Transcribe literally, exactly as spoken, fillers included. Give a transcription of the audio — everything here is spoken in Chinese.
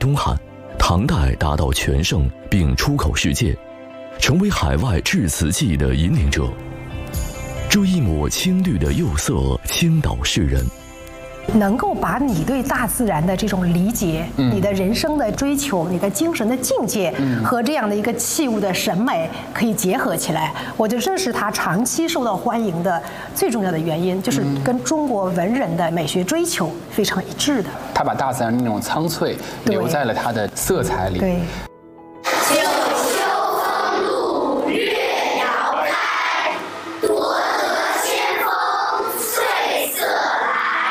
东汉，唐代达到全盛并出口世界，成为海外制瓷技艺的引领者。这一抹青绿的釉色倾倒世人， 能够把你对大自然的这种理解、嗯、你的人生的追求、你的精神的境界、嗯、和这样的一个器物的审美可以结合起来，我觉得这是它长期受到欢迎的最重要的原因，就是跟中国文人的美学追求非常一致的。 他把大自然那种苍翠留在了他的色彩里。 对。对